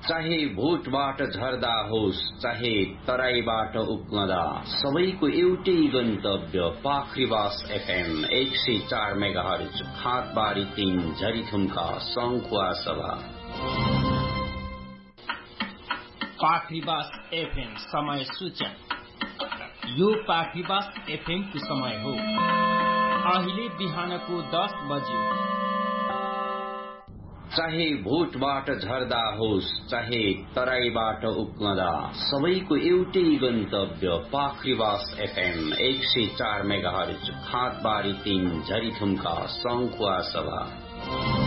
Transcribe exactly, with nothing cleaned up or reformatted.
चाहे भोटबाट झर्दा होस् चाहे तराईबाट उक्कदा सबैको एउटै गन्तव्य पाखरीबास एफएम एक सय चार मेगाहर्ज खातबारी तीन झरीथुम्का सङ्खुवा सभा। पाखरीबास एफएम समय सूचना। यो पाखरीबास एफएम को समय हो। अहिले बिहानको दस बज्यो। चाहे भोटबाट झर्दा होस् चाहे तराईबाट उक्कदा सबैको एउटै गन्तव्य पाखरीबास एफएम एक सय चार मेगाहर्ज खातबारी तीन झरीथुम्का सङ्खुवा सभा।